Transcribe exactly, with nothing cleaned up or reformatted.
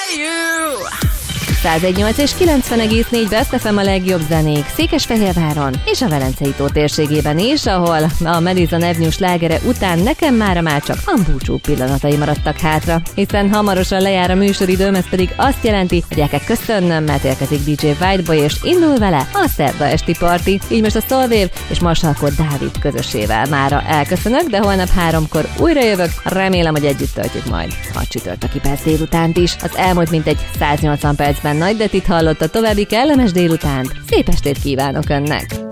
száz egy nyolc és kilencven egész négy Best ef em a legjobb zenék Székesfehérváron és a Velencei tó térségében is, ahol a Madison Avenue slágere után nekem mára már csak a búcsú pillanatai maradtak hátra, hiszen hamarosan lejár a műsoridőm, ez pedig azt jelenti, hogy el kell köszönnöm, mert érkezik dé dzsé Whiteboy és indul vele a szerda esti parti. Így most a Solwave és Marsalkot Dávid közösével mára elköszönök, de holnap háromkor újra jövök, remélem, hogy együtt töltjük majd a csütörtöki perc délutánt is. Az elmúlt mintegy száznyolcvan percben Nagy Detit hallott, a további kellemes délutánt. Szép estét kívánok önnek!